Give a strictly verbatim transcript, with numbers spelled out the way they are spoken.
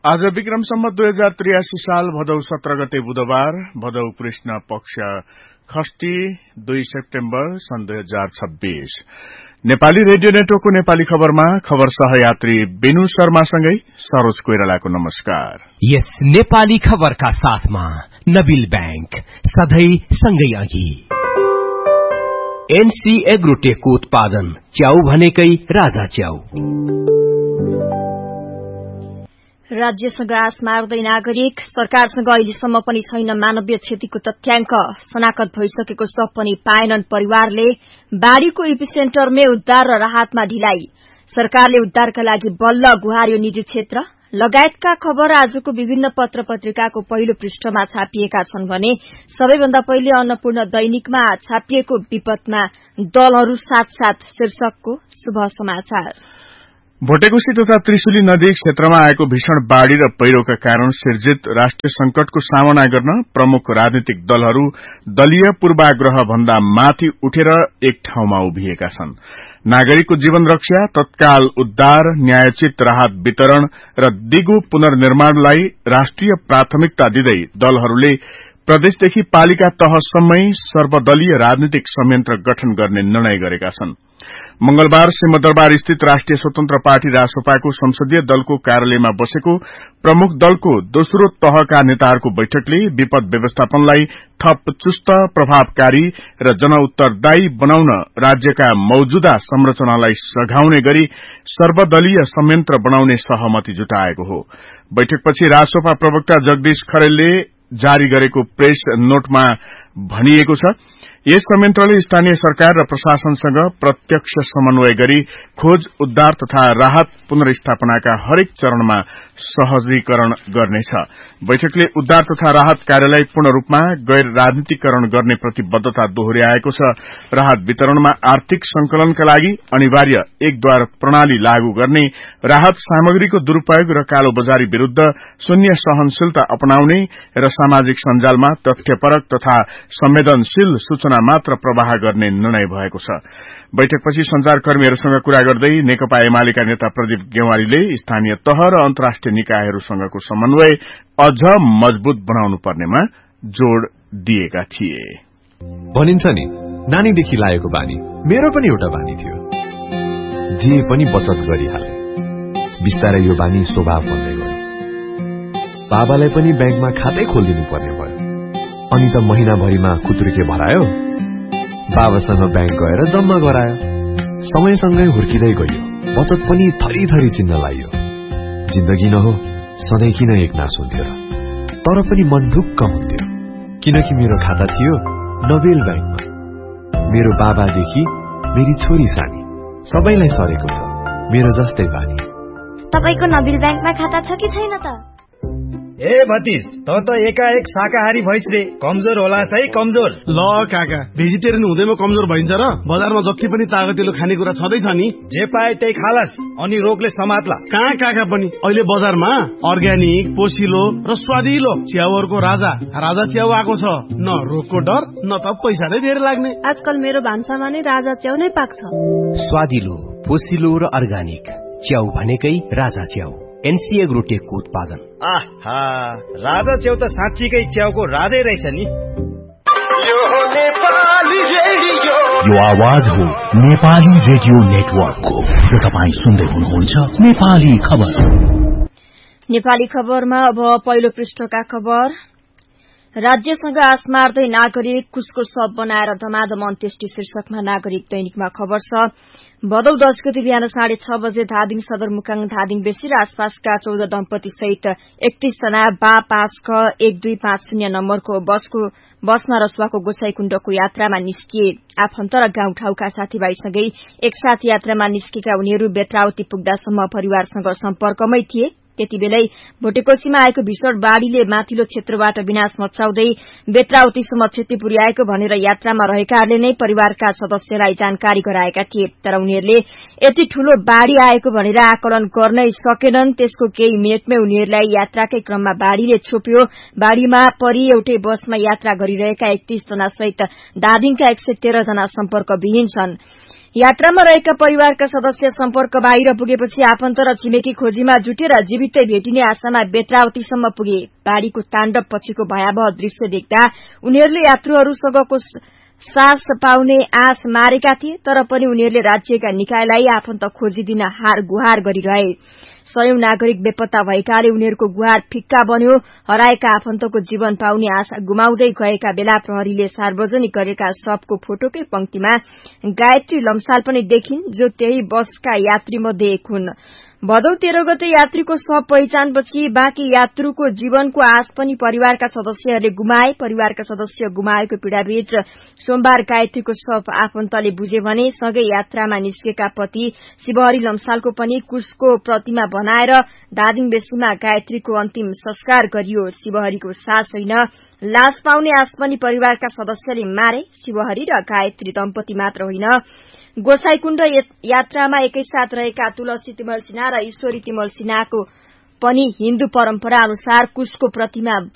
आज विक्रम सम्वत दुई हजार त्रियासी साल भदौ सत्र गते बुधबार भदौ कृष्ण पक्ष खष्टी दुई सेप्टेम्बर सन् दुई हजार छब्बीस नेपाली रेडियो नेटवर्कको नेपाली खबरमा खबर सहयात्री बेनु शर्मासँगै सरोज कोइरालाको नमस्कार। यस नेपाली खबरका साथमा नबिल बैंक सधैं सँगै अघि। एनसी एग्रोटेकको उत्पादन च्याउ भनेकै राजा च्याउ। राज्यसँग आश मार्दै नागरिक सरकारसँग अहिलेसम्म पनि छैन मानवीय क्षतिको तथ्याङ्क शनाखत भइसकेको सब पनि पाएनन् परिवारले। बाढ़ीको इपिसेन्टरमै उद्धार र राहतमा ढिलाइ सरकारले उद्धारका लागि बल्ल गुहार्यो निजी क्षेत्र लगायतका खबर आजको विभिन्न पत्र पत्रिकाको पहिलो पृष्ठमा छापिएका छन् भने सबैभन्दा पहिले अन्नपूर्ण दैनिकमा छापिएको विपदमा दलहरू साथ साथ शीर्षकको शुभ समाचार। भोटेकोशी तथा त्रिशुली नदी क्षेत्रमा आएको भीषण बाढ़ी र पहिरोका कारण सिर्जित राष्ट्रिय संकटको सामना गर्न प्रमुख राजनीतिक दलहरू दलीय पूर्वाग्रह भन्दा माथि उठेर एक ठाउँमा उभिएका छन्। नागरिकको जीवन रक्षा, तत्काल उद्धार, न्यायोचित राहत वितरण र दिगो पुनर्निर्माणलाई राष्ट्रिय प्राथमिकता दिँदै दलहरूले प्रदेशदेखि पालिका तहसम्मै सर्वदलीय राजनीतिक संयन्त्र गठन गर्ने निर्णय गरेका छन्। मंगलबार सिंहदरबार स्थित राष्ट्रिय स्वतन्त्र पार्टी रासोपाको संसदीय दलको कार्यालयमा बसेको प्रमुख दलको दोस्रो तहका नेताहरूको बैठकले विपद व्यवस्थापनलाई थप चुस्त, प्रभावकारी र जनउत्तरदायी बनाउन राज्यका मौजूदा संरचनालाई सघाउने गरी सर्वदलीय संयन्त्र बनाउने सहमति जुटाएको हो। बैठकपछि रासोपा प्रवक्ता जगदीश खरेलले जारी गरेको प्रेस नोटमा भनिएको छ, यस संयन्त्रले स्थानीय सरकार र प्रशासनसँग प्रत्यक्ष समन्वय गरी खोज, उद्धार तथा राहत पुनर्स्थापनाका हरेक चरणमा सहजीकरण गर्नेछ। बैठकले उद्धार तथा राहत कार्यलाई पूर्ण रूपमा गैर राजनीतिकरण गर्ने प्रतिबद्धता दोहोर्याएको छ। राहत वितरणमा आर्थिक संकलनका लागि अनिवार्य एकद्वार प्रणाली लागू गर्ने, राहत सामग्रीको दुरूपयोग र कालोबजारी विरूद्ध शून्य सहनशीलता अपनाउने र सामाजिक सञ्जालमा तथ्यपरक तथा संवेदनशील सूचना मात्र प्रवाह गर्ने निर्णय भएको छ। बैठकपछि संचारकर्मीहरूसँग कुरा गर्दै नेकपा एमालेका नेता प्रदीप गेवालीले स्थानीय तह र अन्तर्राष्ट्रिय निकायहरूसँगको समन्वय अझ मजबूत बनाउनु पर्नेमा जोड़ दिएका थिए। भनिन्छ नि, नानीदेखि लागेको बानी मेरो पनि एउटा बानी थियो, जे पनि बचत गरिहाले। बिस्तारै यो बानी स्वभाव बन्दै गयो। बाबालाई पनि ब्याङ्कमा खातै खोलिदिनु पर्ने भयो। अनि त महिनाभरिमा खुत्रुके भरायो, बाबासँग ब्याङ्क गएर जम्मा गरायो। समयसँगै हुर्किँदै गयो, बचत पनि थरी थरी चिन्न लाग्यो। जिन्दगी न हो, सधैँ किन एकनाश हुन्थ्यो र? तर पनि मन ढुक्क हुन्थ्यो, किनकि मेरो खाता थियो नबेल ब्याङ्कमा। मेरो बाबादेखि मेरी छोरी सानी सबैलाई सरेको छ मेरो जस्तै बानी। तपाईको नबेल ब्याङ्कमा खाता छ कि छैन त? ए भतिज, त त एकाएक शाकाहारी भइस रे, कमजोर होला है कमजोर। ल काका, भेजिटेरियन हुँदैमा कमजोर भइन्छ र? बजारमा जति पनि तागतिलो खानेकुरा छँदैछ नि, जे पाए त्यही खालास, अनि रोगले समात्ला। कहाँ काका पनि अहिले बजारमा अर्ग्यानिक, पोसिलो र स्वादिलो च्याउहरूको राजा राजा च्याउ आएको छ। न रोगको डर, न त पैसा नै धेरै लाग्ने। आजकल मेरो भान्सामा नै राजा च्याउ नै पाक्छ। स्वादिलो, पोसिलो र अर्ग्यानिक च्याउ भनेकै राजा च्याउ। एनसी एग्रोटेकको उत्पादन। आहा, राजा च्याउ त साँच्चीकै च्याउको राजै रहेछ नि। यो आवाज हो नेपाली रेडियो नेटवर्कको। यो तपाईँ सुन्दै हुनुहुन्छ नेपाली खबर। नेपाली खबरमा अब पहिलो पृष्ठका खबर। राज्यसँग आश मार्दै नागरिक, कुसको शव बनाएर धमाधम अन्त्येष्टि शीर्षकमा नागरिक दैनिकमा खबर छ। भदौ दस गते बिहान साढे छ बजे धादिङ सदरमुकाङ धादिङ बेसी र आसपासका चौध दम्पति सहित एकतीस जना बा पाँच ख एक दुई पाँच शून्य नम्बरको बसको बसमा रसुवाको गोसाईकुण्डको यात्रामा निस्किए। आफन्त र गाउँठाउँका साथीभाइसँगै एकसाथ यात्रामा निस्केका उनीहरू बेत्रावती पुग्दासम्म परिवारसँग सम्पर्कमै थिए। त्यतिबेलै भोटेकोशीमा आएको भीषण बाढ़ीले माथिल्लो क्षेत्रबाट विनाश मचाउँदै बेत्रावतीसम्म क्षति पुर्याएको भनेर यात्रामा रहेकाहरूले नै परिवारका सदस्यलाई जानकारी गराएका थिए। तर उनीहरूले यति ठूलो बाढ़ी आएको भनेर आकलन गर्नै सकेनन्। त्यसको केही मिनटमै उनीहरूलाई यात्राकै क्रममा बाढ़ीले छोप्यो। बाढ़ीमा परि एउटै बसमा यात्रा गरिरहेका एकतीस जना सहित धादिङका एक सय तेह्र जना सम्पर्कविहीन छन्। यात्रामा रहेका परिवारका सदस्य सम्पर्क बाहिर पुगेपछि आफन्त र छिमेकी खोजीमा जुटेर जीवितै भेटिने आशामा बेत्रावतीसम्म पुगे। बाढ़ीको ताण्डव पछिको भयावह दृश्य देख्दा उनीहरूले यात्रुहरूसँगको सास पाउने आश मारेका थिए, तर पनि उनीहरूले राज्यका निकायलाई आफन्त खोजिदिन हार गुहार गरिरहे। सयौं नागरिक बेपत्ता भएकाले उनीहरूको गुहार फिक्का बन्यो। हराएका आफन्तको जीवन पाउने आशा गुमाउँदै गएका बेला प्रहरीले सार्वजनिक गरेका शवको फोटोकै पंक्तिमा गायत्री लम्साल पनि देखिन्, जो त्यही बसका यात्री मध्ये एक हुन्। भदौ तेह्र गते यात्रीको शव पहिचानपछि बाँकी यात्रुको जीवनको आश पनि परिवारका सदस्यहरूले गुमाए। परिवारका सदस्य गुमाएको पीड़ाबीच सोमबार गायत्रीको शव आफन्तले बुझे भने सँगै यात्रामा निस्केका पति शिवहरी लम्सालको पनि कुशको प्रतिमा बनाएर दादिङ बेसीमा गायत्रीको अन्तिम संस्कार गरियो। शिवहरीको सास होइन, लाश पाउने आश पनि परिवारका सदस्यले मारे। शिवहरी र गायत्री दम्पति मात्र होइन, गोसाईकुण्ड यात्रामा एकैसाथ रहेका तुलसी तिमल सिन्हा र ईश्वरी तिमल सिन्हाको पनि हिन्दू परम्परा अनुसार कुशको प्रतिमा